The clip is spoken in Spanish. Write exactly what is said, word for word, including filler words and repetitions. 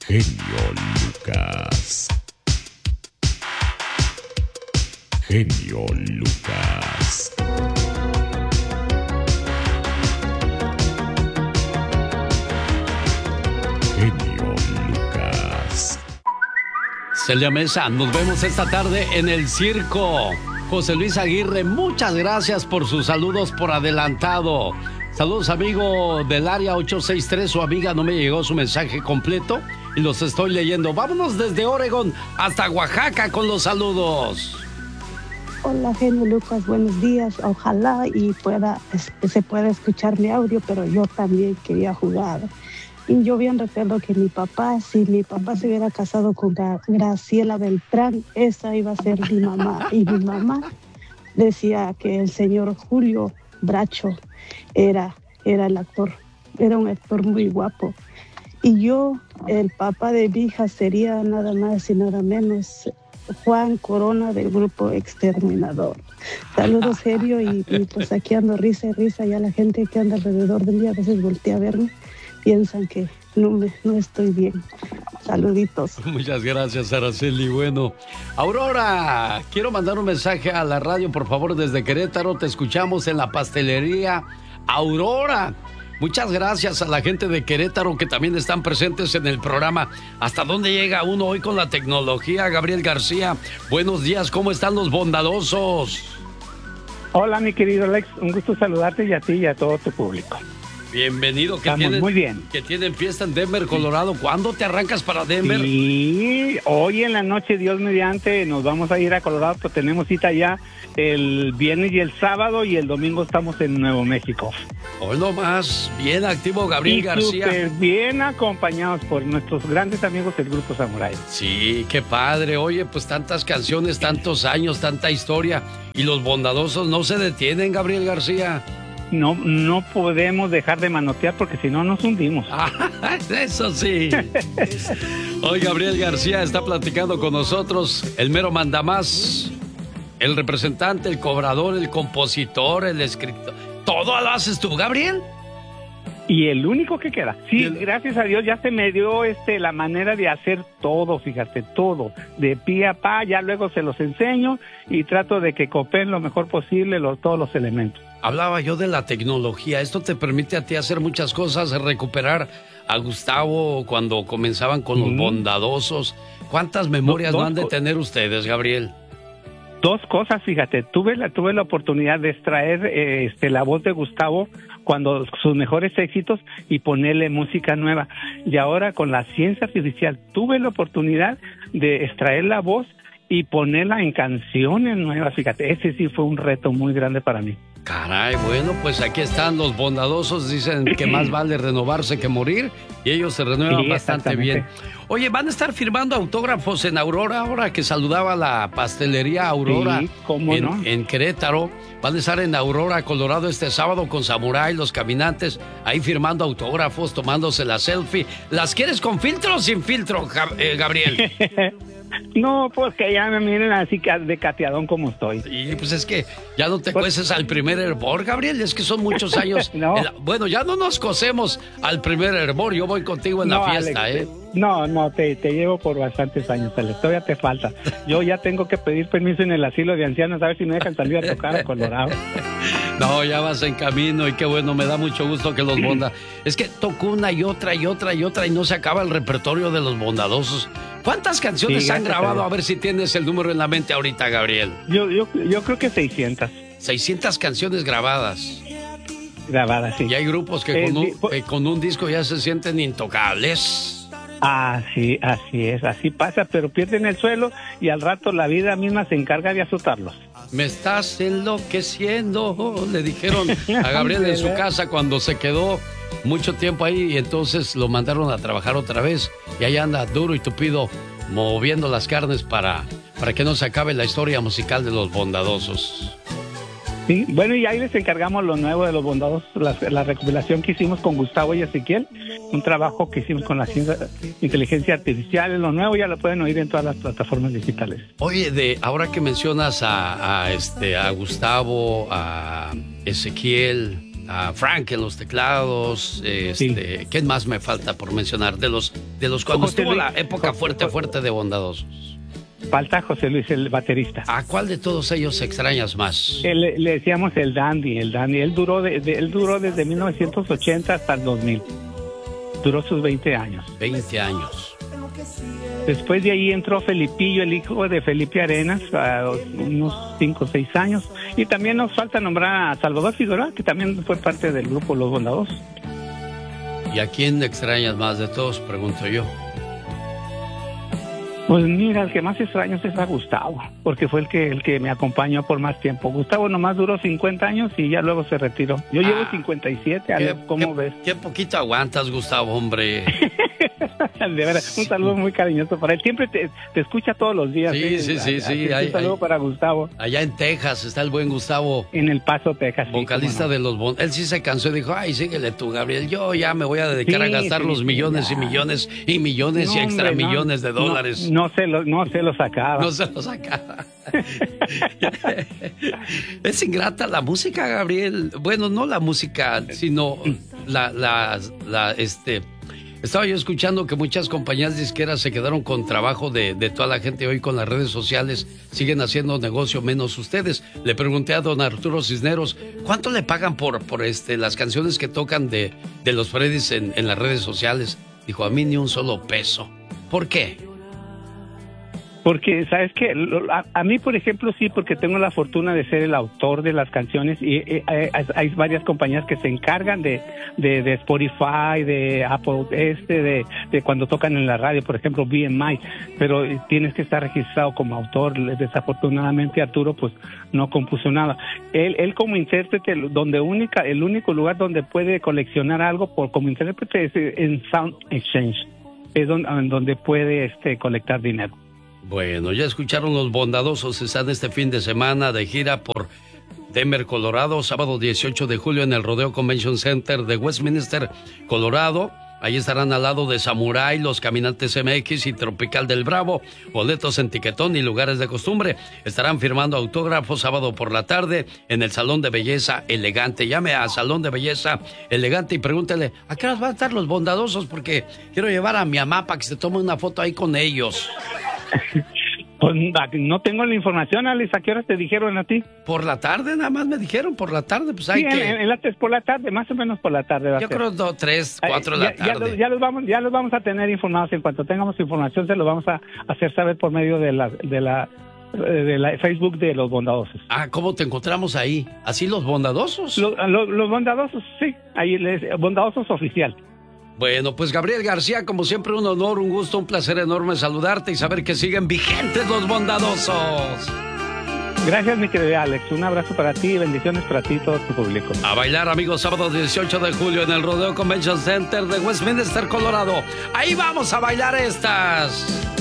Genio Lucas. Genio Lucas. Genio Lucas. Celia Mesa, nos vemos esta tarde en el circo. José Luis Aguirre, muchas gracias por sus saludos por adelantado. Saludos, amigo del área ocho seis tres, su amiga no me llegó su mensaje completo y los estoy leyendo. Vámonos desde Oregón hasta Oaxaca con los saludos. Hola, genio Lucas, buenos días. Ojalá y pueda, se pueda escuchar mi audio, pero yo también quería jugar. Y yo bien recuerdo que mi papá, si mi papá se hubiera casado con Graciela Beltrán, esa iba a ser mi mamá. Y mi mamá decía que el señor Julio Bracho era, era el actor, era un actor muy guapo. Y yo, el papá de mi hija sería nada más y nada menos Juan Corona del grupo Exterminador. Saludos, genio, y, y pues aquí ando risa y risa, ya la gente que anda alrededor de mí a veces voltea a verme, piensan que no, me, no estoy bien. Saluditos. Muchas gracias, Araceli. Bueno, Aurora, quiero mandar un mensaje a la radio, por favor, desde Querétaro. Te escuchamos en la pastelería Aurora. Muchas gracias a la gente de Querétaro que también están presentes en el programa. ¿Hasta dónde llega uno hoy con la tecnología? Gabriel García, buenos días, ¿cómo están los bondadosos? Hola, mi querido Alex, un gusto saludarte y a ti y a todo tu público. Bienvenido, que Estamos tienen, muy bien. que tienen fiesta en Denver, Colorado. ¿Cuándo te arrancas para Denver? Sí, hoy en la noche, Dios mediante, nos vamos a ir a Colorado, pues tenemos cita ya el viernes y el sábado, y el domingo estamos en Nuevo México. Hoy nomás, bien activo Gabriel y García. Súper bien acompañados por nuestros grandes amigos del Grupo Samurai. Sí, qué padre. Oye, pues tantas canciones, tantos años, tanta historia. Y los bondadosos no se detienen, Gabriel García. No, no podemos dejar de manotear porque si no nos hundimos. Eso sí. Hoy Gabriel García está platicando con nosotros, el mero mandamás, el representante, el cobrador, el compositor, el escritor. ¿Todo lo haces tú, Gabriel? Y el único que queda. Sí, el... gracias a Dios ya se me dio este la manera de hacer todo, fíjate, todo, de pie a pa, ya luego se los enseño y trato de que cooperen lo mejor posible los, todos los elementos. Hablaba yo de la tecnología, esto te permite a ti hacer muchas cosas, recuperar a Gustavo cuando comenzaban con los mm. bondadosos. ¿Cuántas memorias no han de tener ustedes, Gabriel? Dos cosas, fíjate, tuve la, tuve la oportunidad de extraer eh, este, la voz de Gustavo cuando sus mejores éxitos y ponerle música nueva. Y ahora con la ciencia artificial tuve la oportunidad de extraer la voz y ponerla en canciones nuevas, fíjate, ese sí fue un reto muy grande para mí. Caray, bueno, pues aquí están los bondadosos, dicen que más vale renovarse que morir, y ellos se renuevan sí, bastante bien. Oye, ¿van a estar firmando autógrafos en Aurora ahora que saludaba la pastelería Aurora sí, ¿cómo en, no? en Querétaro? Van a estar en Aurora, Colorado este sábado con Samurai, los caminantes, ahí firmando autógrafos, tomándose la selfie. ¿Las quieres con filtro o sin filtro, eh, Gabriel? No, pues que ya me miren así de cateadón como estoy. Y pues es que ya no te pues, cueces al primer hervor, Gabriel, es que son muchos años. No. La, bueno, ya no nos cosemos al primer hervor, yo voy contigo en no, la fiesta, Alex, ¿eh? No, no, te, te llevo por bastantes años, Alex, todavía te falta. Yo ya tengo que pedir permiso en el asilo de ancianos a ver si me dejan salir a tocar a Colorado. No, ya vas en camino y qué bueno, me da mucho gusto que los bonda. Es que toco una y otra y otra y otra y no se acaba el repertorio de los bondadosos. ¿Cuántas canciones sí, han grabado? A ver si tienes el número en la mente ahorita, Gabriel. Yo, yo, yo creo que seiscientas. seiscientas canciones grabadas. Grabadas, sí. Y hay grupos que, eh, con, un, eh, con un disco ya se sienten intocables. Así, así es, así pasa, pero pierden el suelo y al rato la vida misma se encarga de azotarlos. Me estás enloqueciendo, le dijeron a Gabriel en su casa cuando se quedó mucho tiempo ahí y entonces lo mandaron a trabajar otra vez y ahí anda duro y tupido moviendo las carnes para, para que no se acabe la historia musical de los bondadosos. Sí, bueno, y ahí les encargamos lo nuevo de los bondadosos, la, la recopilación que hicimos con Gustavo y Ezequiel, un trabajo que hicimos con la ciencia, inteligencia artificial, lo nuevo ya lo pueden oír en todas las plataformas digitales. Oye, de ahora que mencionas a, a este a Gustavo, a Ezequiel, a Frank en los teclados. Este, sí. ¿Quién más me falta por mencionar? De los, de los cuando José estuvo Luis, la época José, fuerte, fuerte de Bondadosos. Falta José Luis, el baterista. ¿A cuál de todos ellos extrañas más? Le, le decíamos el Dandy, el Dandy. Él duró, de, de, él duró desde mil novecientos ochenta hasta el dos mil. Duró sus veinte años. veinte años. Después de ahí entró Felipillo, el hijo de Felipe Arenas, a unos cinco o seis años. Y también nos falta nombrar a Salvador Figueroa, que también fue parte del grupo Los Bondadosos. ¿Y a quién extrañas más de todos? Pregunto yo. Pues mira, el que más extraño es a Gustavo, porque fue el que el que me acompañó por más tiempo. Gustavo nomás duró cincuenta años y ya luego se retiró. Yo ah, llevo cincuenta y siete, ¿qué, ¿cómo qué, ves? Qué poquito aguantas, Gustavo, hombre. De veras, un saludo muy cariñoso para él. Siempre te, te escucha todos los días. Sí, ¿eh? sí, sí, sí. Un saludo hay, para Gustavo. Allá en Texas está el buen Gustavo. En El Paso, Texas. Vocalista sí, de los Bon. Él sí se cansó y dijo, ay, síguele tú, Gabriel. Yo ya me voy a dedicar sí, a gastar sí, los millones sí, y millones y millones no, y extra hombre, millones no, de dólares. No, no se lo, no se lo sacaba. No se lo sacaba. Es ingrata la música, Gabriel. Bueno, no la música, sino la, la, la, este... Estaba yo escuchando que muchas compañías disqueras se quedaron con trabajo de, de toda la gente hoy con las redes sociales. Siguen haciendo negocio menos ustedes. Le pregunté a don Arturo Cisneros, ¿cuánto le pagan por, por este, las canciones que tocan de, de los Freddys en, en las redes sociales? Dijo, a mí ni un solo peso. ¿Por qué? Porque, ¿sabes qué? A, a mí, por ejemplo, sí, porque tengo la fortuna de ser el autor de las canciones y eh, hay, hay varias compañías que se encargan de, de, de Spotify, de Apple, este, de, de cuando tocan en la radio, por ejemplo, B M I, pero tienes que estar registrado como autor. Desafortunadamente, Arturo, pues, no compuso nada. Él, él como intérprete, donde única, el único lugar donde puede coleccionar algo por como intérprete es en Sound Exchange, es donde, donde puede este, colectar dinero. Bueno, ya escucharon Los Bondadosos, están este fin de semana de gira por Denver, Colorado, sábado dieciocho de julio en el Rodeo Convention Center de Westminster, Colorado. Ahí estarán al lado de Samurai, Los Caminantes M X y Tropical del Bravo. Boletos en Tiquetón y lugares de costumbre. Estarán firmando autógrafos sábado por la tarde en el Salón de Belleza Elegante. Llame a Salón de Belleza Elegante y pregúntele, ¿a qué horas van a estar Los Bondadosos? Porque quiero llevar a mi mamá para que se tome una foto ahí con ellos. Pues no tengo la información, Alex. ¿A qué horas te dijeron a ti? Por la tarde, nada más me dijeron, por la tarde. Pues hay sí, que... en, en la, por la tarde, más o menos por la tarde. Yo creo dos, tres, cuatro de la ya, tarde. Ya, ya, los vamos, ya los vamos a tener informados. En cuanto tengamos información, se los vamos a hacer saber por medio de la, de la, de la Facebook de Los Bondadosos. Ah, ¿cómo te encontramos ahí? ¿Así Los Bondadosos? Lo, lo, los Bondadosos, sí. Ahí les, Bondadosos Oficial. Bueno, pues Gabriel García, como siempre, un honor, un gusto, un placer enorme saludarte y saber que siguen vigentes Los Bondadosos. Gracias, mi querido Alex. Un abrazo para ti y bendiciones para ti y todo tu público. A bailar, amigos, sábado dieciocho de julio en el Rodeo Convention Center de Westminster, Colorado. Ahí vamos a bailar estas.